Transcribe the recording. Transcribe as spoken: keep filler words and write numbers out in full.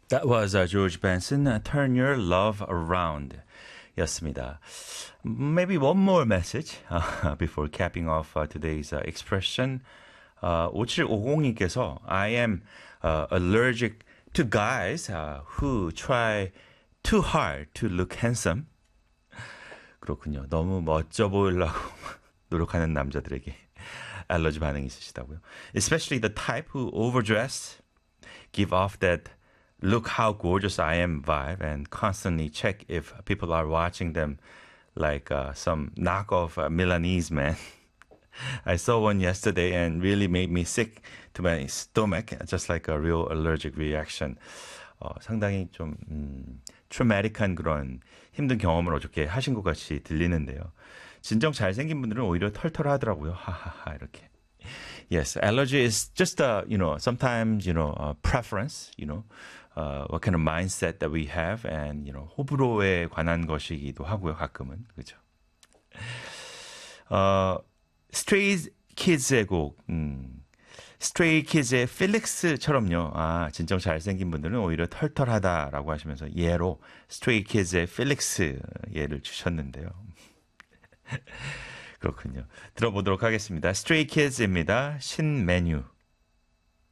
That was uh, George Benson, uh, Turn Your Love Around 였습니다. Maybe one more message uh, before capping off uh, today's uh, expression. Uh, 오칠오공님께서 I am uh, allergic to guys uh, who try too hard to look handsome. 그렇군요. 너무 멋져 보이려고 노력하는 남자들에게 알러지 반응이 있으시다고요. Especially the type who overdress, give off that look how gorgeous I am vibe and constantly check if people are watching them like uh, some knockoff uh, Milanese man. I saw one yesterday and really made me sick to my stomach, just like a real allergic reaction. 어, 상당히 좀 음, 트라우마틱한 그런 힘든 경험을 어저께 하신 것 같이 들리는데요. 진정 잘생긴 분들은 오히려 털털하더라고요. 하하하 이렇게. Yes, allergy is just a, you know, sometimes, you know, a preference, you know, uh, what kind of mindset that we have and, you know, 호불호에 관한 것이기도 하고요, 가끔은. 그죠? 어, Stray Kids의 곡, 음, Stray Kids의 필릭스처럼요. 아, 진정 잘생긴 분들은 오히려 털털하다라고 하시면서 예로 Stray Kids의 필릭스 예를 주셨는데요. 그렇군요. 들어보도록 하겠습니다. Stray Kids입니다. 신메뉴.